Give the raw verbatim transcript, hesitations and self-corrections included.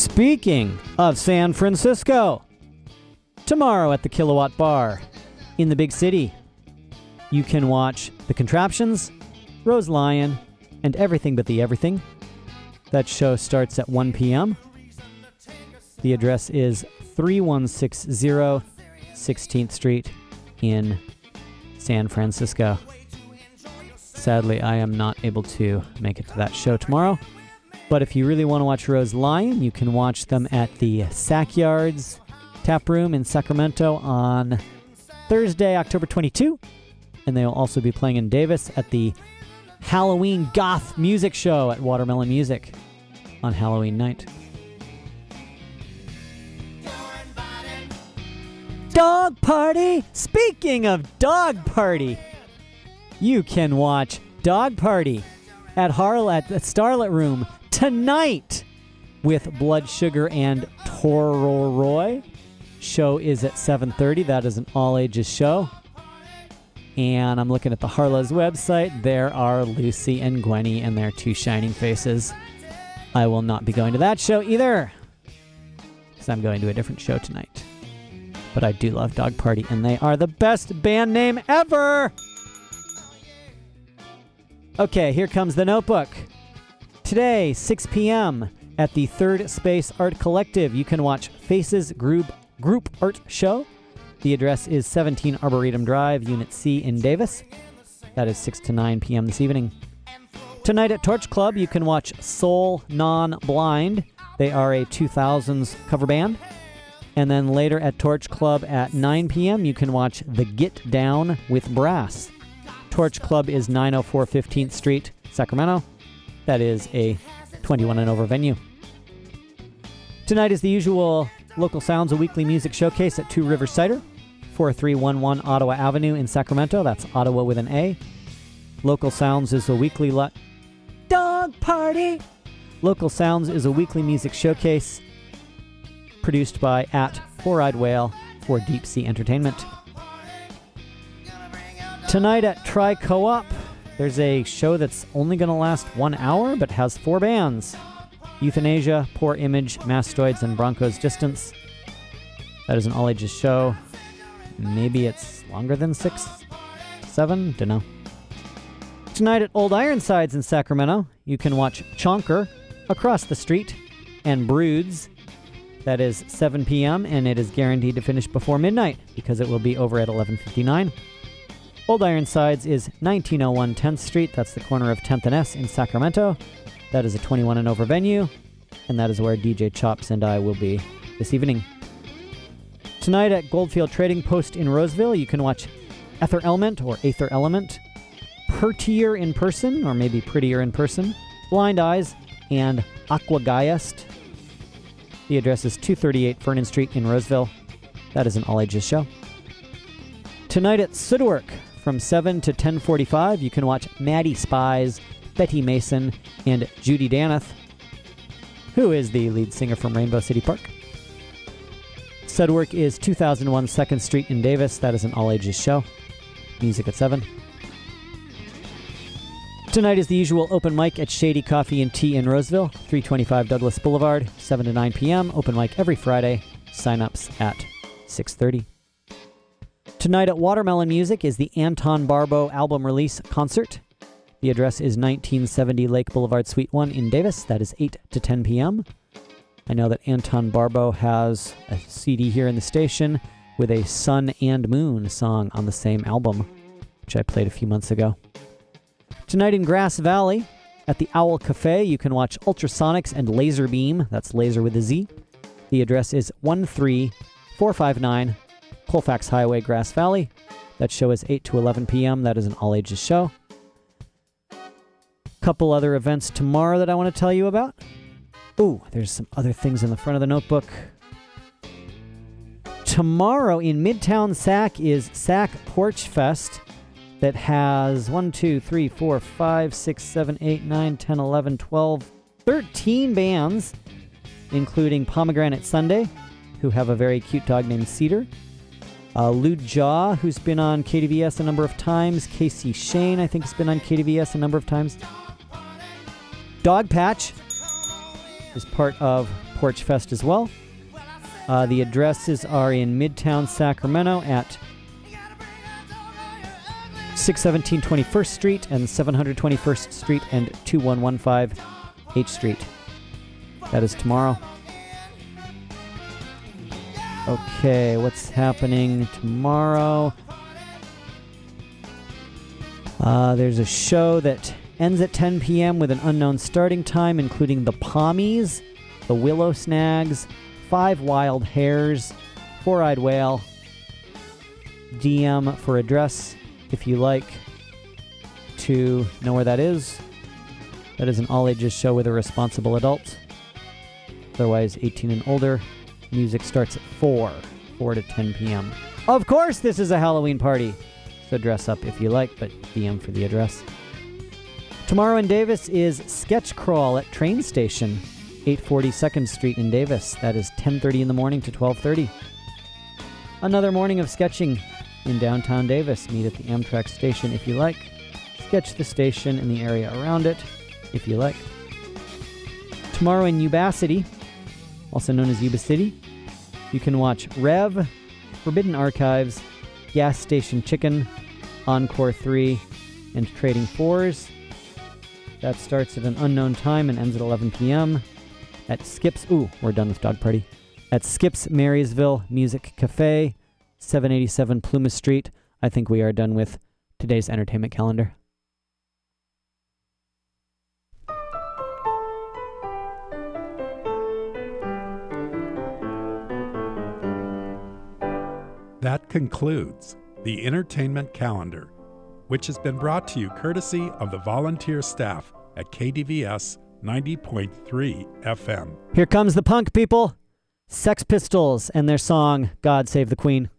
Speaking of San Francisco, tomorrow at the Kilowatt Bar in the big city, you can watch The Contraptions, Rose Lion, and Everything But the Everything. That show starts at one p.m. The address is thirty-one sixty sixteenth Street in San Francisco. Sadly, I am not able to make it to that show tomorrow. But if you really want to watch Rose Lion, you can watch them at the Sack Yards Tap Room in Sacramento on Thursday, October twenty-second. And they'll also be playing in Davis at the Halloween Goth Music Show at Watermelon Music on Halloween night. Dog Party! Speaking of Dog Party, you can watch Dog Party at Harl at the Starlet Room tonight with Blood Sugar and Toro Roy. Show is at seven thirty. That is an all-ages show. And I'm looking at the Harlow's website. There are Lucy and Gwenny and their two shining faces. I will not be going to that show either, because I'm going to a different show tonight. But I do love Dog Party, and they are the best band name ever! Okay, here comes The Notebook. Today, six p.m. at the Third Space Art Collective, you can watch Faces Group, Group Art Show. The address is seventeen Arboretum Drive, Unit C in Davis. That is six to nine p.m. this evening. Tonight at Torch Club, you can watch Soul Non-Blind. They are a two thousands cover band. And then later at Torch Club at nine p.m., you can watch The Get Down with Brass. Torch Club is nine oh four fifteenth Street, Sacramento. That is a twenty-one and over venue. Tonight is the usual Local Sounds, a weekly music showcase at Two River Cider, forty-three eleven Ottawa Avenue in Sacramento. That's Ottawa with an A. Local Sounds is a weekly... Lo- Dog Party! Local Sounds is a weekly music showcase produced by at Four-Eyed Whale for Deep Sea Entertainment. Tonight at Tri Co-op, there's a show that's only going to last one hour, but has four bands. Euthanasia, Poor Image, Mastoids, and Broncos Distance. That is an all-ages show. Maybe it's longer than six, seven, dunno. Tonight at Old Ironsides in Sacramento, you can watch Chonker, Across the Street, and Broods. That is seven p.m., and it is guaranteed to finish before midnight, because it will be over at eleven fifty-nine. Old Ironsides is nineteen oh one tenth Street. That's the corner of tenth and S in Sacramento. That is a twenty-one and over venue, and that is where D J Chops and I will be this evening. Tonight at Goldfield Trading Post in Roseville, you can watch Ether Element or Aether Element, Prettier in Person, or maybe Prettier in Person, Blind Eyes, and Aquageist. The address is two thirty-eight Vernon Street in Roseville. That is an all-ages show. Tonight at Sootwork, from seven to ten forty-five, you can watch Maddie Spies, Betty Mason, and Judy Daneth, who is the lead singer from Rainbow City Park. Sootwork is two thousand one second Street in Davis. That is an all-ages show. Music at seven. Tonight is the usual open mic at Shady Coffee and Tea in Roseville, three twenty-five Douglas Boulevard, seven to nine p.m. Open mic every Friday. Sign-ups at six thirty. Tonight at Watermelon Music is the Anton Barbeau album release concert. The address is nineteen seventy Lake Boulevard, Suite one in Davis. That is eight to ten p.m. I know that Anton Barbeau has a C D here in the station with a Sun and Moon song on the same album, which I played a few months ago. Tonight in Grass Valley, at the Owl Cafe, you can watch Ultrasonics and Laser Beam. That's laser with a Z. The address is one three four five nine Colfax Highway, Grass Valley. That show is eight to eleven p.m. That is an all-ages show. Couple other events tomorrow that I want to tell you about. Ooh, there's some other things in the front of the notebook. Tomorrow in Midtown Sac is Sac Porch Fest that has one, two, three, four, five, six, seven, eight, nine, ten, eleven, twelve, thirteen bands, including Pomegranate Sunday, who have a very cute dog named Cedar. Uh, Lou Jaw, who's been on K D V S a number of times. Casey Shane, I think, has been on K D V S a number of times. Dog Patch is part of Porch Fest as well. Uh, the addresses are in Midtown Sacramento at six seventeen twenty-first Street and seven hundred twenty-first Street and two one one five H Street. That is tomorrow. Okay, what's happening tomorrow? Uh, there's a show that ends at ten p.m. with an unknown starting time, including the Pommies, the Willow Snags, Five Wild Hares, Four-Eyed Whale. D M for address if you like to know where that is. That is an all-ages show with a responsible adult. Otherwise, eighteen and older. Music starts at four, four to ten p.m. Of course, this is a Halloween party. So dress up if you like, but D M for the address. Tomorrow in Davis is Sketch Crawl at Train Station, eight forty second Street in Davis. That is ten thirty in the morning to twelve thirty. Another morning of sketching in downtown Davis. Meet at the Amtrak station if you like. Sketch the station and the area around it if you like. Tomorrow in Yuba City, also known as Yuba City, you can watch Rev, Forbidden Archives, Gas Station Chicken, Encore three, and Trading Fours. That starts at an unknown time and ends at eleven p.m. at Skips. Ooh, we're done with Dog Party. At Skips Marysville Music Cafe, seven eighty-seven Plumas Street. I think we are done with today's entertainment calendar. That concludes the entertainment calendar, which has been brought to you courtesy of the volunteer staff at K D V S ninety point three F M. Here comes the punk people, Sex Pistols, and their song, God Save the Queen.